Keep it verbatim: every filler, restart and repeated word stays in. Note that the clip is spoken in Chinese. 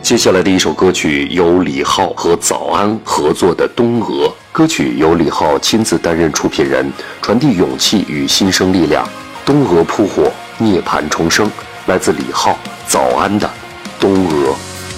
接下来的一首歌曲由李浩和早安合作的《东娥》，歌曲由李浩亲自担任出品人，传递勇气与新生力量。东娥扑火，涅槃重生，来自李浩早安的《东娥》。